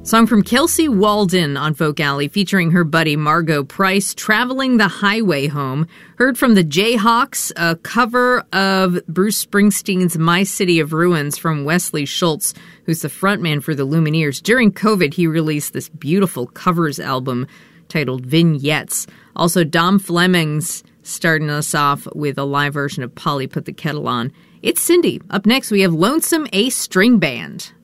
Song from Kelsey Walden on Folk Alley featuring her buddy Margo Price, Traveling the Highway Home. Heard from the Jayhawks, a cover of Bruce Springsteen's My City of Ruins from Wesley Schultz, who's the frontman for the Lumineers. During COVID, he released this beautiful covers album titled Vignettes. Also, Dom Fleming's starting us off with a live version of Polly Put the Kettle On. It's Cindy. Up next, we have Lonesome Ace String Band.